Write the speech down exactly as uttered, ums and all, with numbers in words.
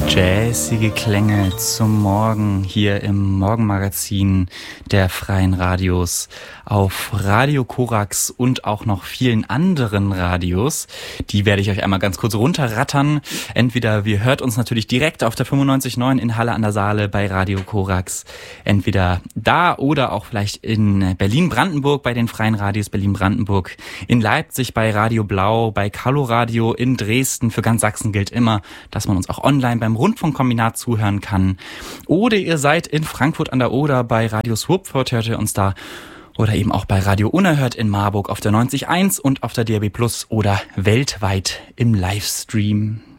Jazzige Klänge zum Morgen hier im Morgenmagazin der Freien Radios auf Radio Korax und auch noch vielen anderen Radios. Die werde ich euch einmal ganz kurz runterrattern. Entweder wir hört uns natürlich direkt auf der fünfundneunzig Komma neun in Halle an der Saale bei Radio Korax. Entweder da oder auch vielleicht in Berlin-Brandenburg bei den Freien Radios Berlin-Brandenburg, in Leipzig bei Radio Blau, bei Calo Radio, in Dresden. Für ganz Sachsen gilt immer, dass man uns auch online beim Rundfunkkombinat zuhören kann. Oder ihr seid in Frankfurt an der Oder bei Radio Swupford, hört ihr uns da. Oder eben auch bei Radio Unerhört in Marburg auf der neunzig Komma eins und auf der D A B Plus oder weltweit im Livestream.